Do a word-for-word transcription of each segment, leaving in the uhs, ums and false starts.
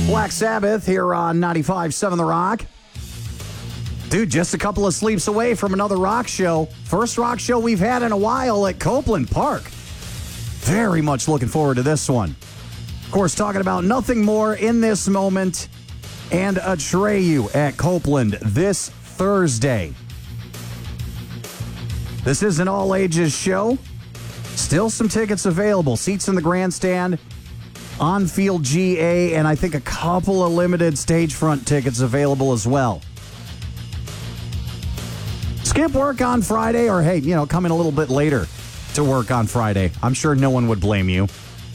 Black Sabbath here on ninety-five point seven The Rock. Dude, just a couple of sleeps away from another rock show. First rock show we've had in a while at Copeland Park. Very much looking forward to this one. Of course, talking about nothing more in this moment and Atreyu at Copeland this Thursday. This is an all-ages show. Still some tickets available. Seats in the grandstand, on-field G A, and I think a couple of limited stage front tickets available as well. Skip work on Friday, or hey, you know, come in a little bit later to work on Friday. I'm sure no one would blame you.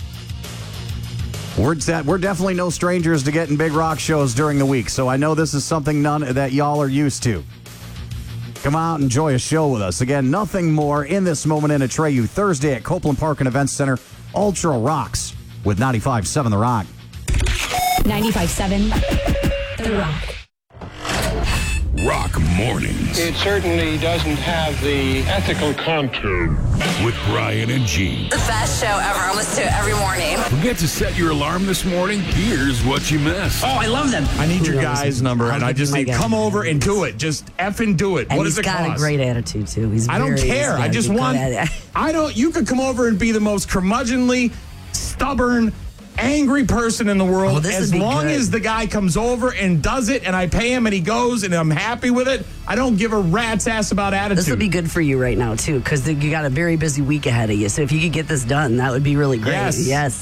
We're, that, we're definitely no strangers to getting big rock shows during the week, so I know this is something none that y'all are used to. Come out, enjoy a show with us. Again, nothing more in this moment in Atreyu. Thursday at Copeland Park and Events Center. Ultra Rocks with ninety-five point seven The Rock. ninety-five point seven The Rock. Rock Mornings. It certainly doesn't have the ethical content. With Brian and Gene. The best show ever. I listen to it every morning. Forget to set your alarm this morning? Here's what you missed. Oh, I love them. I need your guy's number, and I just need come over and do it. Just effing do it. And what does it he's got cost? a great attitude, too. He's I don't very, care. I just want, I don't, you could come over and be the most curmudgeonly, stubborn, angry person in the world. Oh, this as would be long good. as the guy comes over and does it, and I pay him and he goes and I'm happy with it, I don't give a rat's ass about attitude. This would be good for you right now, too, because you got a very busy week ahead of you. So if you could get this done, that would be really great. Yes. Yes.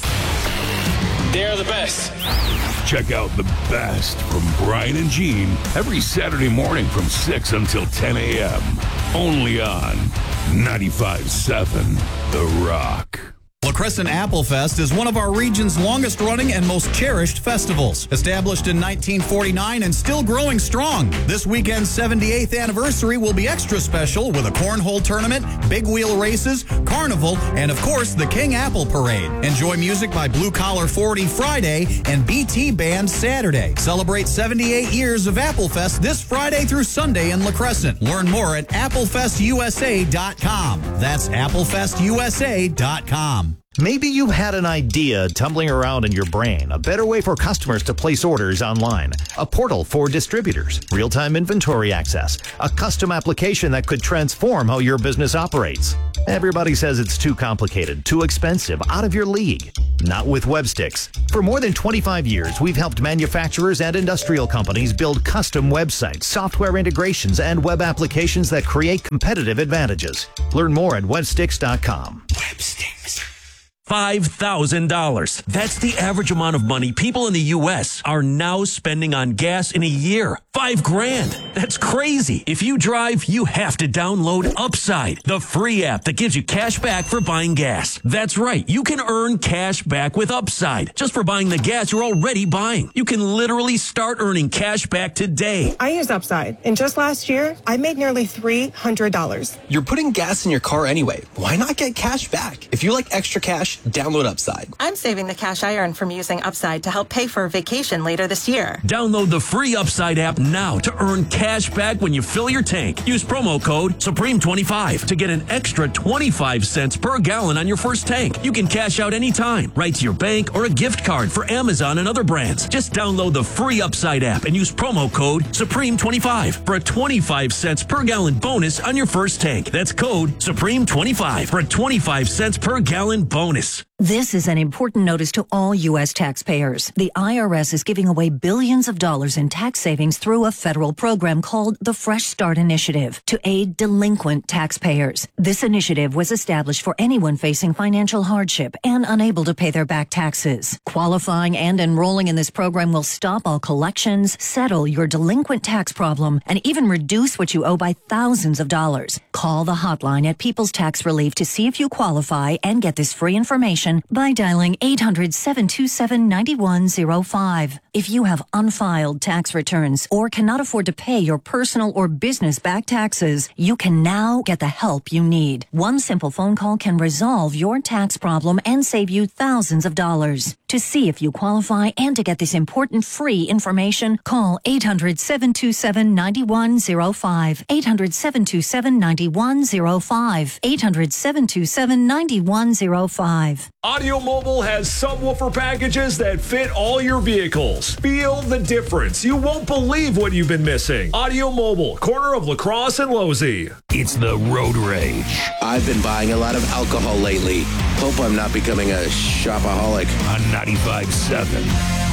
They're the best. Check out the best from Brian and Gene every Saturday morning from six until ten a.m. Only on ninety-five point seven The Rock. La Crescent Apple Fest is one of our region's longest running and most cherished festivals. Established in nineteen forty-nine and still growing strong. This weekend's seventy-eighth anniversary will be extra special with a cornhole tournament, big wheel races, carnival, and of course the King Apple Parade. Enjoy music by Blue Collar forty Friday and B T Band Saturday. Celebrate seventy-eight years of Apple Fest this Friday through Sunday in La Crescent. Learn more at apple fest u s a dot com. That's apple fest u s a dot com. Maybe you had an idea tumbling around in your brain, a better way for customers to place orders online, a portal for distributors, real-time inventory access, a custom application that could transform how your business operates. Everybody says it's too complicated, too expensive, out of your league. Not with Websticks. For more than twenty-five years, we've helped manufacturers and industrial companies build custom websites, software integrations, and web applications that create competitive advantages. Learn more at websticks dot com. Websticks. five thousand dollars. That's the average amount of money people in the U S are now spending on gas in a year. Five grand. That's crazy. If you drive, you have to download Upside, the free app that gives you cash back for buying gas. That's right. You can earn cash back with Upside just for buying the gas you're already buying. You can literally start earning cash back today. I use Upside, and just last year, I made nearly three hundred dollars. You're putting gas in your car anyway. Why not get cash back? If you like extra cash, download Upside. I'm saving the cash I earn from using Upside to help pay for a vacation later this year. Download the free Upside app now to earn cash back when you fill your tank. Use promo code Supreme twenty-five to get an extra twenty-five cents per gallon on your first tank. You can cash out anytime, right to your bank or a gift card for Amazon and other brands. Just download the free Upside app and use promo code Supreme twenty-five for a twenty-five cents per gallon bonus on your first tank. That's code Supreme twenty-five for a twenty-five cents per gallon bonus. This is an important notice to all U S taxpayers. The I R S is giving away billions of dollars in tax savings through a federal program called the Fresh Start Initiative to aid delinquent taxpayers. This initiative was established for anyone facing financial hardship and unable to pay their back taxes. Qualifying and enrolling in this program will stop all collections, settle your delinquent tax problem, and even reduce what you owe by thousands of dollars. Call the hotline at People's Tax Relief to see if you qualify and get this free information by dialing eight hundred, seven two seven, nine one zero five. If you have unfiled tax returns or cannot afford to pay your personal or business back taxes, you can now get the help you need. One simple phone call can resolve your tax problem and save you thousands of dollars. To see if you qualify and to get this important free information, call eight hundred, seven two seven, nine one zero five. eight hundred, seven two seven, nine one zero five. eight hundred, seven two seven, nine one zero five. Audio Mobile has subwoofer packages that fit all your vehicles. Feel the difference. You won't believe what you've been missing. Audio Mobile, corner of La Crosse and Losey. It's the Road Rage. I've been buying a lot of alcohol lately. Hope I'm not becoming a shopaholic. On ninety-five seven